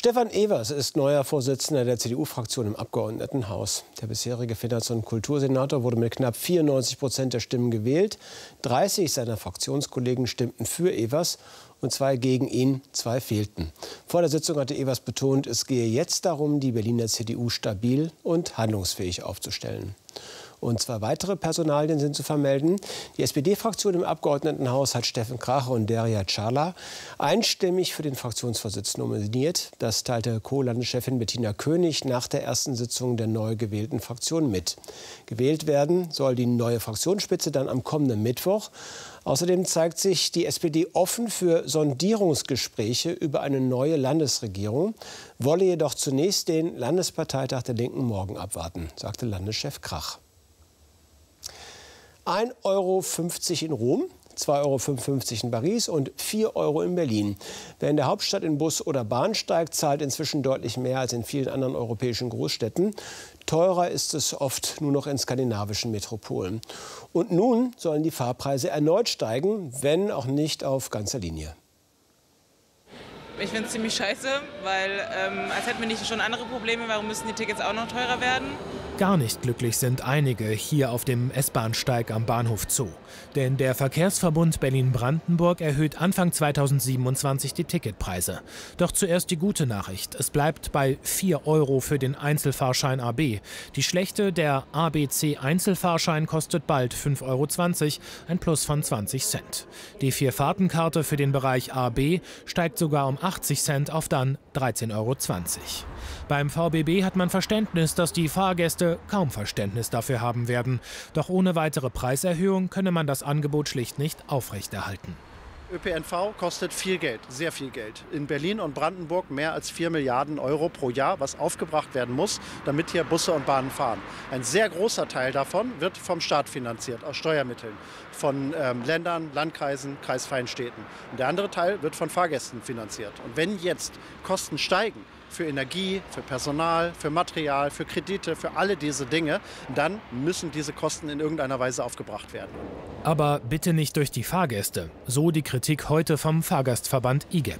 Stefan Evers ist neuer Vorsitzender der CDU-Fraktion im Abgeordnetenhaus. Der bisherige Finanz- und Kultursenator wurde mit knapp 94% der Stimmen gewählt. 30 seiner Fraktionskollegen stimmten für Evers und 2 gegen ihn, 2 fehlten. Vor der Sitzung hatte Evers betont, es gehe jetzt darum, die Berliner CDU stabil und handlungsfähig aufzustellen. Und 2 weitere Personalien sind zu vermelden. Die SPD-Fraktion im Abgeordnetenhaus hat Steffen Kracher und Derya Çağlar einstimmig für den Fraktionsvorsitz nominiert. Das teilte Co-Landeschefin Bettina König nach der ersten Sitzung der neu gewählten Fraktion mit. Gewählt werden soll die neue Fraktionsspitze dann am kommenden Mittwoch. Außerdem zeigt sich die SPD offen für Sondierungsgespräche über eine neue Landesregierung, wolle jedoch zunächst den Landesparteitag der Linken morgen abwarten, sagte Landeschef Krach. 1,50 € in Rom, 2,55 € in Paris und 4 € in Berlin. Wer in der Hauptstadt in Bus oder Bahn steigt, zahlt inzwischen deutlich mehr als in vielen anderen europäischen Großstädten. Teurer ist es oft nur noch in skandinavischen Metropolen. Und nun sollen die Fahrpreise erneut steigen, wenn auch nicht auf ganzer Linie. Ich finde es ziemlich scheiße, weil als hätten wir nicht schon andere Probleme, warum müssen die Tickets auch noch teurer werden? Gar nicht glücklich sind einige hier auf dem S-Bahn-Steig am Bahnhof Zoo. Denn der Verkehrsverbund Berlin-Brandenburg erhöht Anfang 2027 die Ticketpreise. Doch zuerst die gute Nachricht. Es bleibt bei 4 € für den Einzelfahrschein AB. Die schlechte, der ABC-Einzelfahrschein, kostet bald 5,20 €, ein Plus von 20 Cent. Die 4-Fahrtenkarte für den Bereich AB steigt sogar um 80 Cent auf dann 13,20 €. Beim VBB hat man Verständnis, dass die Fahrgäste kaum Verständnis dafür haben werden. Doch ohne weitere Preiserhöhung könne man das Angebot schlicht nicht aufrechterhalten. ÖPNV kostet viel Geld, sehr viel Geld. In Berlin und Brandenburg mehr als 4 Milliarden € pro Jahr, was aufgebracht werden muss, damit hier Busse und Bahnen fahren. Ein sehr großer Teil davon wird vom Staat finanziert, aus Steuermitteln, von Ländern, Landkreisen, kreisfreien Städten. Und der andere Teil wird von Fahrgästen finanziert. Und wenn jetzt Kosten steigen, für Energie, für Personal, für Material, für Kredite, für alle diese Dinge, dann müssen diese Kosten in irgendeiner Weise aufgebracht werden. Aber bitte nicht durch die Fahrgäste. So die Kritik heute vom Fahrgastverband IGEP.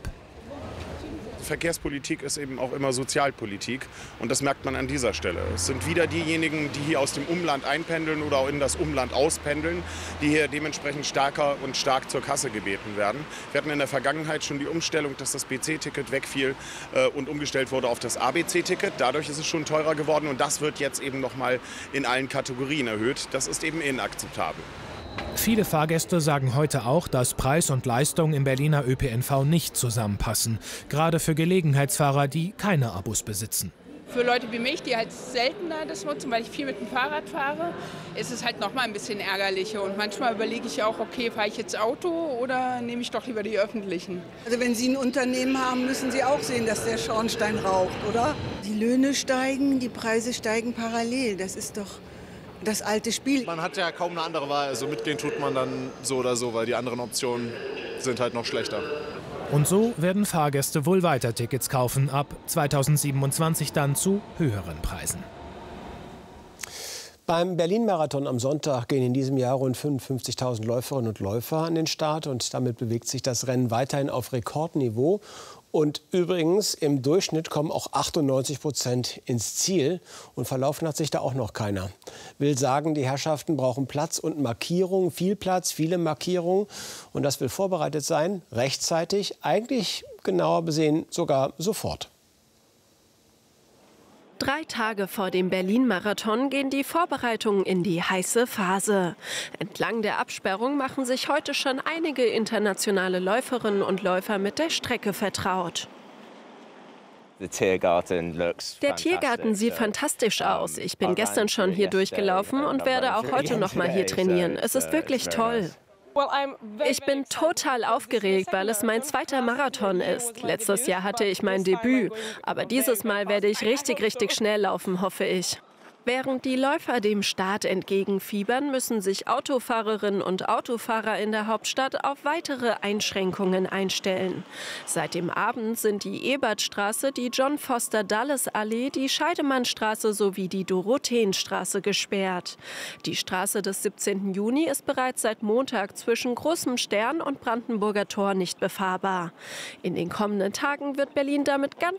Verkehrspolitik ist eben auch immer Sozialpolitik und das merkt man an dieser Stelle. Es sind wieder diejenigen, die hier aus dem Umland einpendeln oder auch in das Umland auspendeln, die hier dementsprechend stärker und stark zur Kasse gebeten werden. Wir hatten in der Vergangenheit schon die Umstellung, dass das BC-Ticket wegfiel und umgestellt wurde auf das ABC-Ticket. Dadurch ist es schon teurer geworden und das wird jetzt eben noch mal in allen Kategorien erhöht. Das ist eben inakzeptabel. Viele Fahrgäste sagen heute auch, dass Preis und Leistung im Berliner ÖPNV nicht zusammenpassen. Gerade für Gelegenheitsfahrer, die keine Abos besitzen. Für Leute wie mich, die halt seltener das nutzen, weil ich viel mit dem Fahrrad fahre, ist es halt noch mal ein bisschen ärgerlicher. Und manchmal überlege ich auch, okay, fahre ich jetzt Auto oder nehme ich doch lieber die öffentlichen? Also wenn Sie ein Unternehmen haben, müssen Sie auch sehen, dass der Schornstein raucht, oder? Die Löhne steigen, die Preise steigen parallel. Das ist doch das alte Spiel. Man hat ja kaum eine andere Wahl, also mitgehen tut man dann so oder so, weil die anderen Optionen sind halt noch schlechter. Und so werden Fahrgäste wohl weiter Tickets kaufen, ab 2027 dann zu höheren Preisen. Beim Berlin-Marathon am Sonntag gehen in diesem Jahr rund 55.000 Läuferinnen und Läufer an den Start. Und damit bewegt sich das Rennen weiterhin auf Rekordniveau. Und übrigens, im Durchschnitt kommen auch 98% ins Ziel. Und verlaufen hat sich da auch noch keiner. Will sagen, die Herrschaften brauchen Platz und Markierung, viel Platz, viele Markierungen. Und das will vorbereitet sein, rechtzeitig, eigentlich genauer besehen sogar sofort. 3 Tage vor dem Berlin-Marathon gehen die Vorbereitungen in die heiße Phase. Entlang der Absperrung machen sich heute schon einige internationale Läuferinnen und Läufer mit der Strecke vertraut. Der Tiergarten sieht fantastisch aus. Ich bin gestern schon hier durchgelaufen und werde auch heute noch mal hier trainieren. Es ist wirklich toll. Ich bin total aufgeregt, weil es mein 2. Marathon ist. Letztes Jahr hatte ich mein Debüt, aber dieses Mal werde ich richtig schnell laufen, hoffe ich. Während die Läufer dem Start entgegenfiebern, müssen sich Autofahrerinnen und Autofahrer in der Hauptstadt auf weitere Einschränkungen einstellen. Seit dem Abend sind die Ebertstraße, die John-Foster-Dulles-Allee, die Scheidemannstraße sowie die Dorotheenstraße gesperrt. Die Straße des 17. Juni ist bereits seit Montag zwischen Großem Stern und Brandenburger Tor nicht befahrbar. In den kommenden Tagen wird Berlin damit ganz